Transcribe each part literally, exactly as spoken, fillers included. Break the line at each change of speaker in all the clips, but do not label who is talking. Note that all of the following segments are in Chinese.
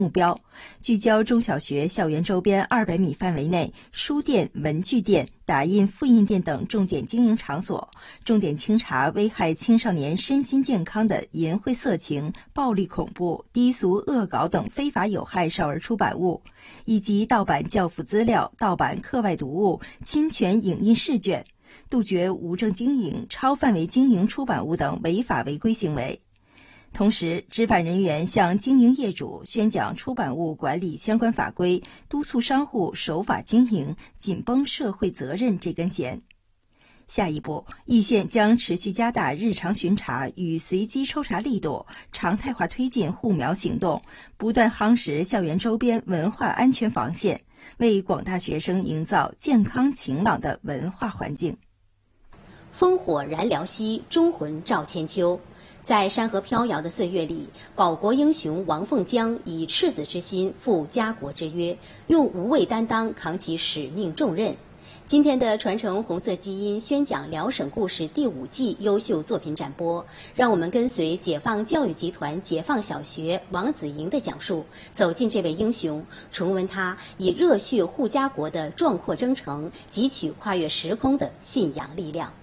目标，聚焦中小学校园周边二百米范围内书店、文具店、打印、复印店等重点经营场所，重点清查危害青少年身心健康的淫秽色情、暴力恐怖、低俗恶搞等非法有害少儿出版物，以及盗版教辅资料、盗版课外读物、侵权影印试卷，杜绝无证经营、超范围经营出版物等违法违规行为。同时，执法人员向经营业主宣讲出版物管理相关法规，督促商户守法经营，紧绷社会责任这根弦。下一步，易县将持续加大日常巡查与随机抽查力度，常态化推进护苗行动，不断夯实校园周边文化安全防线，为广大学生营造健康晴朗的文化环境。
烽火燃辽兮，忠魂照千秋。在山河飘摇的岁月里，保国英雄王凤江以赤子之心负家国之约，用无畏担当扛起使命重任。今天的传承红色基因宣讲辽省故事第五季优秀作品展播，让我们跟随解放教育集团解放小学王子莹的讲述，走进这位英雄，重温他以热血护家国的壮阔征程，汲取跨越时空的信仰力量。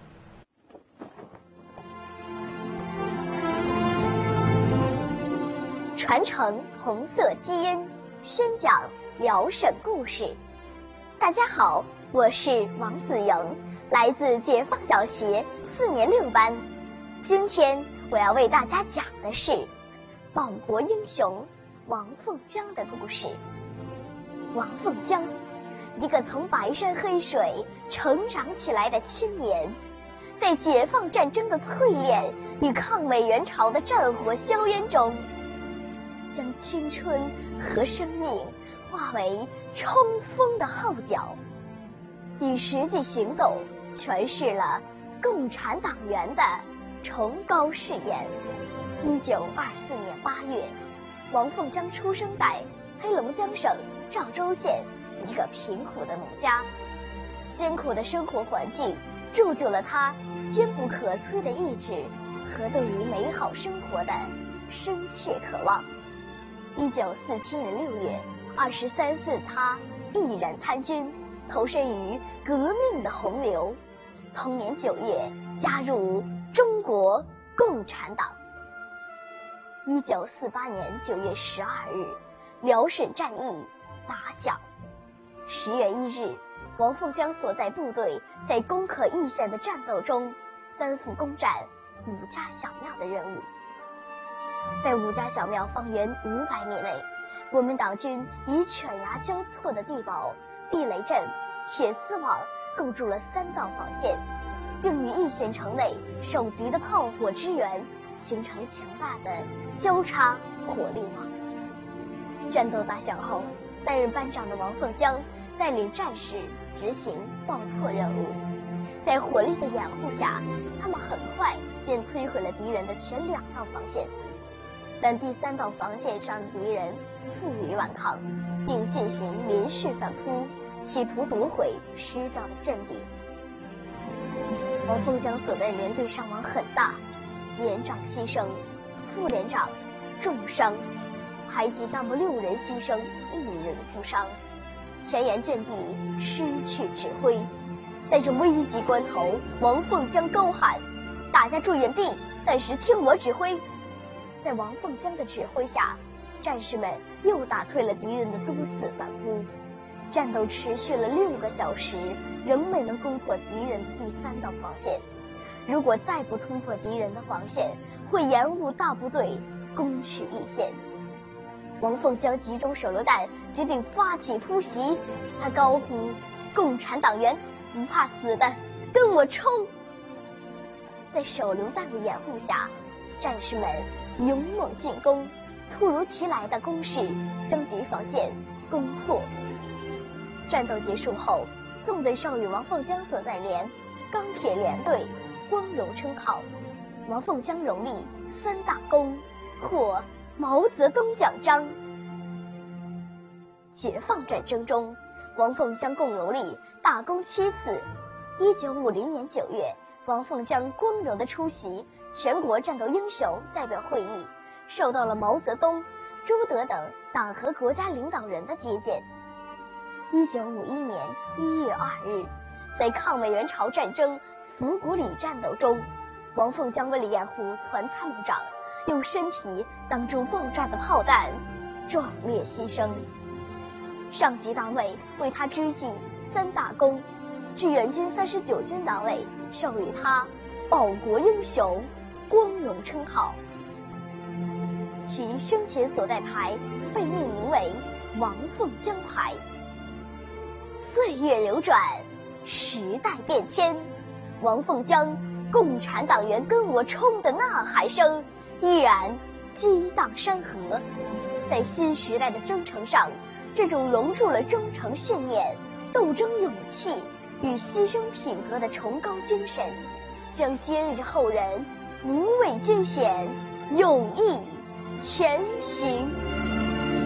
传承红色基因，宣讲辽省故事。大家好，我是王子莹，来自解放小学四年六班。今天我要为大家讲的是保国英雄王凤江的故事。王凤江，一个从白山黑水成长起来的青年，在解放战争的淬炼与抗美援朝的战火硝烟中，将青春和生命化为冲锋的号角，以实际行动诠释了共产党员的崇高誓言。一九二四年八月，王凤江出生在黑龙江省赵州县一个贫苦的农家，艰苦的生活环境铸就了他坚不可摧的意志和对于美好生活的深切渴望。一九四七年六月，二十三岁的他毅然参军，投身于革命的洪流。同年九月，加入中国共产党。一九四八年九月十二日，辽沈战役打响。十月一日，王凤江所在部队在攻克易县的战斗中，担负攻占五家小庙的任务。在五家小庙方圆五百米内，我们党军以犬牙交错的地堡、地雷阵、铁丝网构筑了三道防线，并与易县城内受敌的炮火支援，形成强大的交叉火力网。战斗打响后，担任班长的王凤江带领战士执行爆破任务。在火力的掩护下，他们很快便摧毁了敌人的前两道防线。但第三道防线上的敌人负隅顽抗，并进行连续反扑，企图夺回失掉的阵地。王凤江所在连队伤亡很大，连长牺牲，副连长重伤，排级干部六人牺牲，一人负伤，前沿阵地失去指挥。在这危急关头，王凤江高喊：“大家注掩蔽，暂时听我指挥。”在王凤江的指挥下，战士们又打退了敌人的多次反扑。战斗持续了六个小时，仍没能攻破敌人的第三道防线。如果再不突破敌人的防线，会延误大部队攻取易县。王凤江集中手榴弹，决定发起突袭。他高呼：“共产党员不怕死的，跟我冲！”在手榴弹的掩护下，战士们勇猛进攻，突如其来的攻势将敌防线攻破。战斗结束后，纵队授予王凤江所在连钢铁连队光荣称号。王凤江荣立三大功，获毛泽东奖章。解放战争中，王凤江共荣立大功七次。一九五零年九月，王凤江光荣地出席全国战斗英雄代表会议，受到了毛泽东朱德等党和国家领导人的接见。一九五一年一月二日，在抗美援朝战争福古里战斗中，王凤江为了掩护团参谋长，用身体挡住爆炸的炮弹，壮烈牺牲。上级党委为他支记三大功，志愿军三十九军党委授予他报国英雄光荣称号。其生前所带牌被命名为王凤江牌。岁月流转，时代变迁，王凤江共产党员跟我冲的呐喊声依然激荡山河。在新时代的征程上，这种融入了忠诚信念、斗争勇气与牺牲品格的崇高精神，将接日后人无畏艰险，勇毅前行。